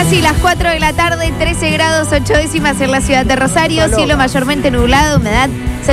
Casi las 4 de la tarde, 13 grados 8 décimas en la ciudad de Rosario, cielo mayormente nublado, humedad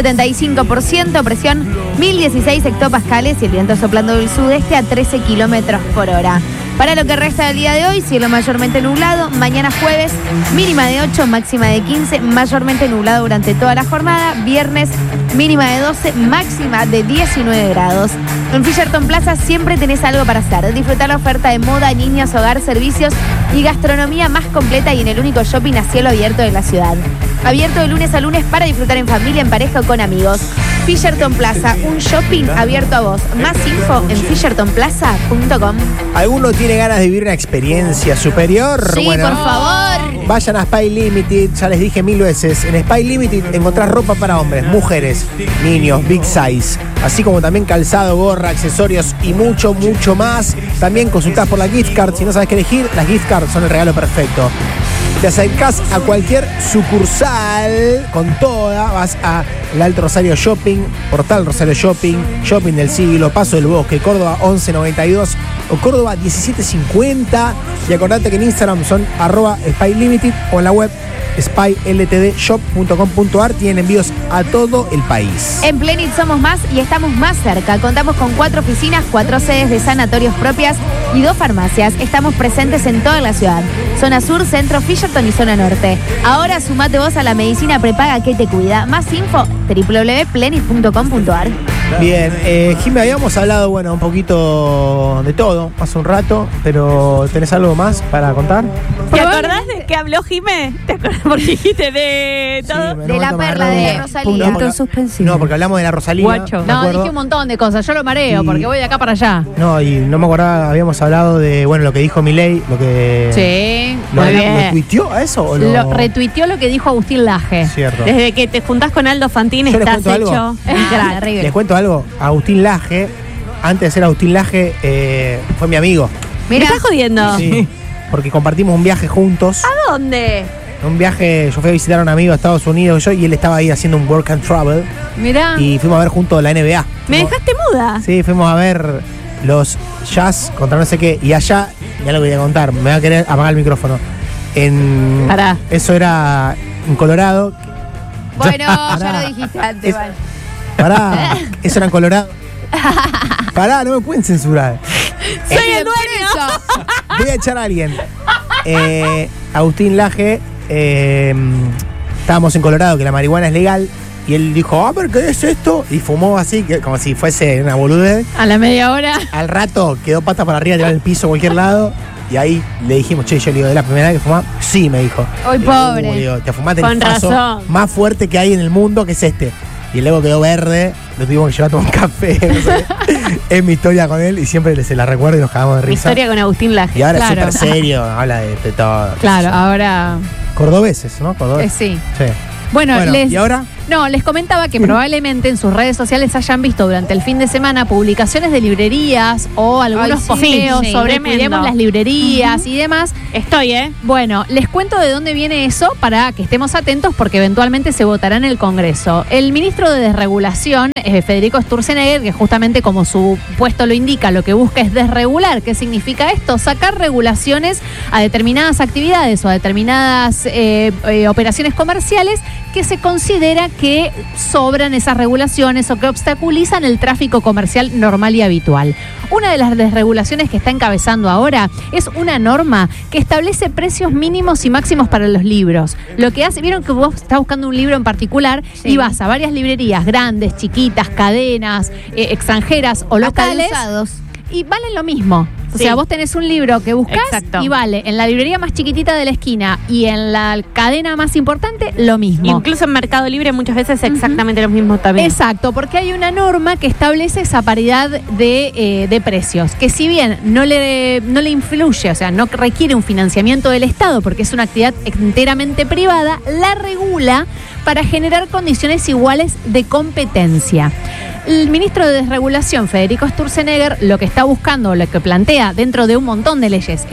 75%, presión 1016 hectopascales y el viento soplando del sudeste a 13 kilómetros por hora. Para lo que resta del día de hoy, cielo mayormente nublado, mañana jueves, mínima de 8, máxima de 15, mayormente nublado durante toda la jornada, viernes, mínima de 12, máxima de 19 grados. En Fisherton Plaza siempre tenés algo para hacer, disfrutar la oferta de moda, niños, hogar, servicios y gastronomía más completa y en el único shopping a cielo abierto de la ciudad. Abierto de lunes a lunes para disfrutar en familia, en pareja o con amigos. Fisherton Plaza, un shopping abierto a vos. Más info en fishertonplaza.com. ¿Alguno tiene ganas de vivir una experiencia superior? Sí, bueno, por favor. Vayan a Spy Limited, ya les dije 1000 veces. En Spy Limited encontrás ropa para hombres, mujeres, niños, big size. Así como también calzado, gorra, accesorios y mucho, mucho más. También consultás por la gift card. Si no sabes qué elegir, las gift cards son el regalo perfecto. Te acercás a cualquier sucursal con toda, vas a el Alto Rosario Shopping, Portal Rosario Shopping, Shopping del Siglo, Paso del Bosque, Córdoba 1192 o Córdoba 1750. Y acordate que en Instagram son @SpyLimited o en la web spyltdshop.com.ar. Tienen envíos a todo el país. En Plenit somos más y estamos más cerca. Contamos con 4 oficinas, 4 sedes de sanatorios propias y 2 farmacias. Estamos presentes en toda la ciudad. Zona Sur, Centro, Fisherton y Zona Norte. Ahora sumate vos a la medicina prepaga que te cuida. Más info, www.plenit.com.ar. Bien, Jimé, habíamos hablado, un poquito de todo hace un rato, pero ¿tenés algo más para contar? ¿Te acordás de qué habló Jimé? ¿Te acordás? Porque dijiste de todo. Sí, de la perla de Rosalía. No, porque hablamos de la Rosalía. Guacho. No, dije un montón de cosas. Yo lo mareo porque voy de acá para allá. No, y no me acordaba, habíamos hablado de, lo que dijo Milei, lo que... Sí, ¿Lo tuiteó a eso o lo retuiteó lo que dijo Agustín Laje. Cierto. Desde que te juntás con Aldo Fantín Yo les estás cuento hecho. Les cuento algo. Agustín Laje, antes de ser Agustín Laje, fue mi amigo. ¿Me estás jodiendo? Sí, porque compartimos un viaje juntos. ¿A dónde? Un viaje, yo fui a visitar a un amigo de Estados Unidos y él estaba ahí haciendo un work and travel. Mirá. Y fuimos a ver juntos la NBA. ¿Me dejaste muda? Sí, fuimos a ver los Jazz contra no sé qué. Y allá, ya lo voy a contar, me va a querer apagar el micrófono. Pará. Eso era en Colorado. Bueno, ya lo dijiste antes, vale. Pará, eso era en Colorado. Pará, no me pueden censurar. ¡Soy el dueño! Voy a echar a alguien. Agustín Laje, estábamos en Colorado, que la marihuana es legal. Y él dijo, a ver, ¿qué es esto? Y fumó así, como si fuese una boludez. A la media hora. Al rato quedó pata para arriba, tirado en el piso, cualquier lado. Y ahí le dijimos, yo le digo, ¿de la primera vez que fumás? Sí, me dijo. Hoy pobre. Le digo, te fumaste Con el paso razón. más fuerte que hay en el mundo, que es este. Y luego quedó verde, lo tuvimos que llevar a tomar un café. No sé. Es mi historia con él y siempre se la recuerdo y nos cagamos de Mi risa. historia con Agustín Laje. Y ahora Claro. es súper serio, habla de todo. Claro, ahora. Cordobeses, ¿no? Cordobeses. Sí. Sí. Bueno, ¿y ahora? No, les comentaba que probablemente en sus redes sociales hayan visto durante el fin de semana publicaciones de librerías o algunos sí, posteos sí, sobre tremendo. cuidemos las librerías y demás. Estoy, Bueno, les cuento de dónde viene eso para que estemos atentos porque eventualmente se votará en el Congreso. El ministro de Desregulación, Federico Sturzenegger, que justamente como su puesto lo indica, lo que busca es desregular. ¿Qué significa esto? Sacar regulaciones a determinadas actividades o a determinadas operaciones comerciales que se considera que sobran esas regulaciones o que obstaculizan el tráfico comercial normal y habitual. Una de las desregulaciones que está encabezando ahora es una norma que establece precios mínimos y máximos para los libros. Lo que hace, vieron que vos estás buscando un libro en particular y vas a varias librerías grandes, chiquitas, cadenas, extranjeras o locales. Hasta de usados. Y valen lo mismo. O Sí. sea, vos tenés un libro que buscás Exacto. y vale en la librería más chiquitita de la esquina y en la cadena más importante lo mismo. Incluso en Mercado Libre muchas veces exactamente lo mismo también. Exacto, porque hay una norma que establece esa paridad de precios, que si bien no le influye, o sea, no requiere un financiamiento del Estado porque es una actividad enteramente privada, la regula para generar condiciones iguales de competencia. El ministro de Desregulación, Federico Sturzenegger, lo que está buscando, lo que plantea dentro de un montón de leyes,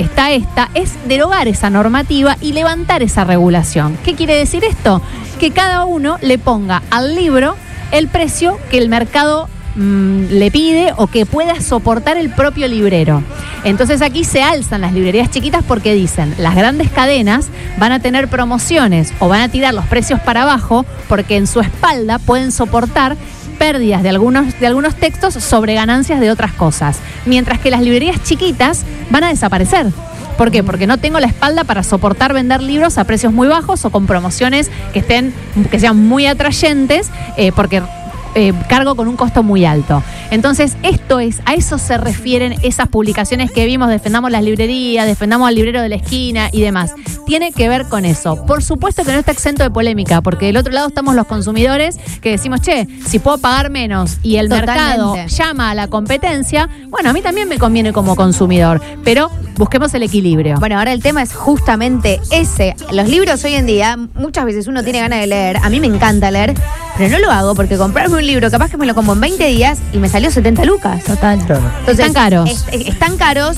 es derogar esa normativa y levantar esa regulación. ¿Qué quiere decir esto? Que cada uno le ponga al libro el precio que el mercado le pide o que pueda soportar el propio librero. Entonces aquí se alzan las librerías chiquitas porque dicen, las grandes cadenas van a tener promociones o van a tirar los precios para abajo porque en su espalda pueden soportar pérdidas de algunos textos sobre ganancias de otras cosas. Mientras que las librerías chiquitas van a desaparecer. ¿Por qué? Porque no tengo la espalda para soportar vender libros a precios muy bajos o con promociones que sean muy atrayentes, porque cargo con un costo muy alto. Entonces, a eso se refieren esas publicaciones que vimos, defendamos las librerías, defendamos al librero de la esquina y demás. Tiene que ver con eso. Por supuesto que no está exento de polémica, porque del otro lado estamos los consumidores que decimos, si puedo pagar menos y el mercado llama a la competencia, bueno, a mí también me conviene como consumidor, pero busquemos el equilibrio. Bueno, ahora el tema es justamente ese. Los libros hoy en día, muchas veces uno tiene ganas de leer, a mí me encanta leer, pero no lo hago porque comprarme un libro, capaz que me lo compro en 20 días y me salió 70 lucas. Total. Claro. Entonces, están caros. Están caros.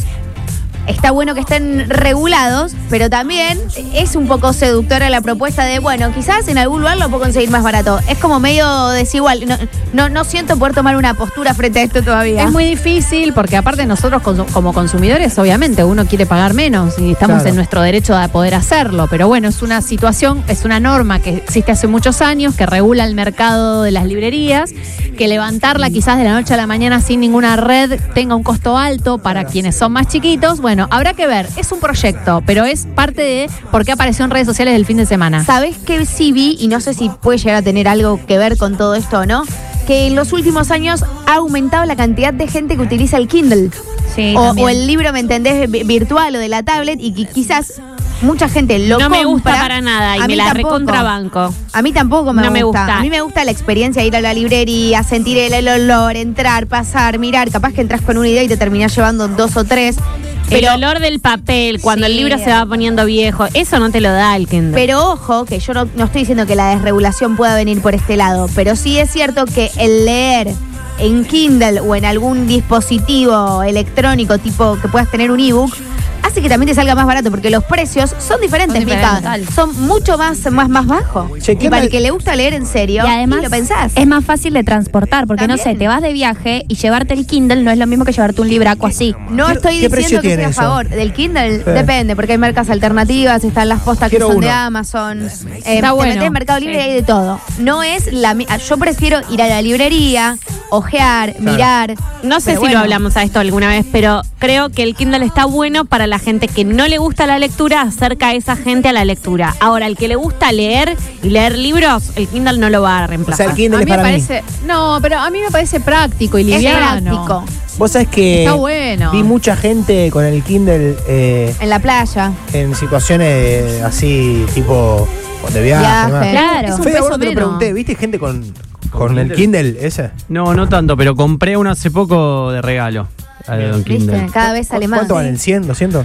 Está bueno que estén regulados, pero también es un poco seductora la propuesta de, bueno, quizás en algún lugar lo puedo conseguir más barato. Es como medio desigual. No siento poder tomar una postura frente a esto todavía. Es muy difícil porque aparte nosotros como consumidores, obviamente, uno quiere pagar menos y estamos en nuestro derecho de poder hacerlo. Pero bueno, es una situación, es una norma que existe hace muchos años, que regula el mercado de las librerías, que levantarla quizás de la noche a la mañana sin ninguna red tenga un costo alto para quienes son más chiquitos. Bueno, habrá que ver, es un proyecto, pero es parte de por qué apareció en redes sociales el fin de semana. ¿Sabés qué sí vi? Y no sé si puede llegar a tener algo que ver con todo esto o no. Que en los últimos años ha aumentado la cantidad de gente que utiliza el Kindle. Sí, o el libro, ¿me entendés? Virtual o de la tablet y que quizás mucha gente lo compra. No me gusta para nada y me la recontrabanco. A mí tampoco me gusta. A mí me gusta la experiencia de ir a la librería, sentir el olor, entrar, pasar, mirar. Capaz que entras con una idea y te terminás llevando 2 o 3. El olor del papel, cuando el libro se va poniendo viejo, eso no te lo da el Kindle. Pero ojo, que yo no estoy diciendo que la desregulación pueda venir por este lado, pero sí es cierto que el leer en Kindle o en algún dispositivo electrónico tipo que puedas tener un ebook hace que también te salga más barato, porque los precios son diferentes, Mica. Son mucho más bajos. Y para el que le gusta leer en serio, y además lo pensás. es más fácil de transportar, porque También. no sé, te vas de viaje y llevarte el Kindle no es lo mismo que llevarte un libraco así. No estoy ¿Qué precio diciendo que tiene estoy a eso? favor del Kindle, depende, porque hay marcas alternativas, están las postas que Quiero son uno. de Amazon, Está te bueno. metés en Mercado Libre y hay de todo. No es yo prefiero ir a la librería, ojear, mirar. No sé Pero si bueno. lo hablamos a esto alguna vez, pero creo que el Kindle está bueno para la gente que no le gusta la lectura, acerca a esa gente a la lectura. Ahora, el que le gusta leer y leer libros, el Kindle no lo va a O reemplazar. sea, el Kindle A es mí me para mí. parece, no, pero a mí me parece práctico y Es liviano. práctico. Vos sabés que Está bueno. vi mucha gente con el Kindle En la playa. en situaciones así, tipo de viaje. Viaje. demás. Claro. Es un Fede, peso vos no te lo menos. pregunté, ¿viste gente con el Kindle ese? No, no tanto, pero compré uno hace poco de regalo. De Don Kindle. ¿Viste? Cada vez sale más. ¿Cuánto valen? ¿100, 200?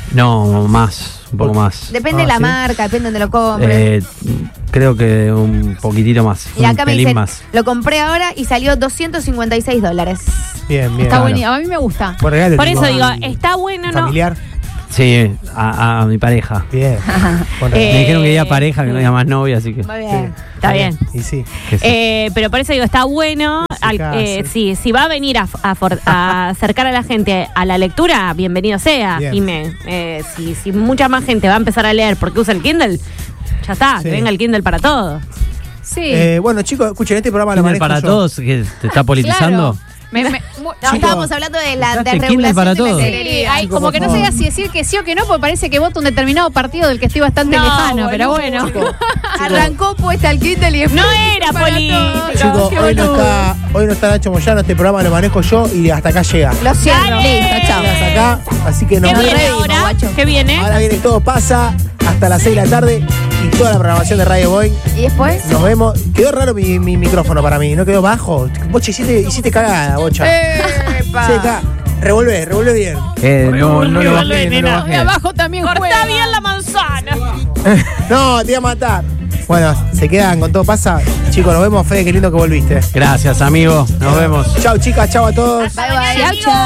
No, más, un poco más. Depende de la ¿sí? marca, depende de donde lo compres. Creo que un poquitito más. Y un acá me pelín dicen, más. lo compré ahora y salió $256. Bien, bien. Está Claro. buenísimo, a mí me gusta. Buen regalo, Por tipo, eso digo, está bueno, ¿no? familiar. Sí, a mi pareja. Bien. Buen regalo. Me dijeron que diga pareja, que no diga más novia, así que. Muy bien. Está bien. Y sí. que sí. Pero por eso digo, está bueno. Sí. Si va a venir a acercar a la gente a la lectura, bienvenido sea. Bien. Si mucha más gente va a empezar a leer porque usa el Kindle, ya está, Sí. que venga el Kindle para todos. Sí. Bueno, chicos, escuchen, este programa lo Kindle manejo para yo. todos, que te está politizando. Claro. No, estábamos hablando de la Usaste desregulación Kindle para de la todo. librería. Ay, como que no sabía si decir que sí o que no, porque parece que vota un determinado partido del que estoy bastante No, lejano, pero boludo. bueno. Arrancó puesta el Kindle y después No era para político. todo. Chicos, Qué hoy no boludo. está Nacho Moyano, este programa lo manejo yo y hasta acá llega. Lo cierro. Dale. Listo, chao. Hasta acá, así que nos ¿Qué viene vemos. ahora? guacho. ¿Qué viene? Ahora viene Todo Pasa hasta las 6 de la tarde y toda la programación de Radio Boy. ¿Y después? Nos vemos. Quedó raro mi micrófono para mí, ¿no quedó bajo? Bocha, hiciste cagada, Bocha. Sí, acá. Revolvé bien. No lo bajé, no lo nena. bajé. Abajo también Cortá juega. bien la manzana. No, te iba a matar. Bueno, se quedan con Todo Pasa. Chicos, nos vemos. Fede, qué lindo que volviste. Gracias, amigo. Nos vemos. Chau, chicas, chau a todos. Bye, bye. Chau, chau.